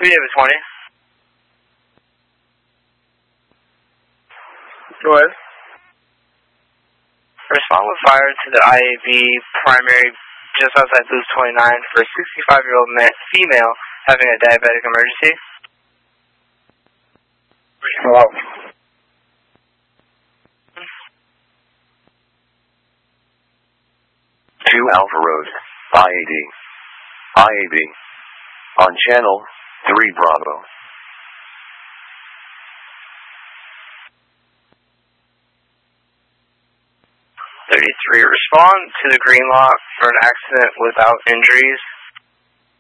We have a 20. Go ahead. Respond with fire to the IAB primary just outside Booth 29 for a 65-year-old female having a diabetic emergency. Hello. 2 Alpha Road, IAD. IAB. On channel 3 Bravo. 33, respond to the green lot for an accident without injuries